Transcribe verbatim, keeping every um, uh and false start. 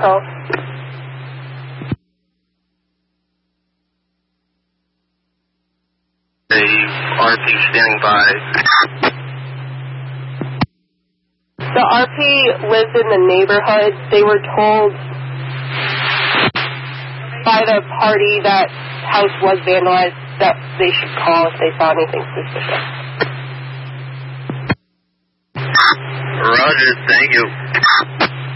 call. A R P standing by. The R P lived in the neighborhood. They were told by the party that house was vandalized that they should call if they saw anything suspicious. Roger, thank you.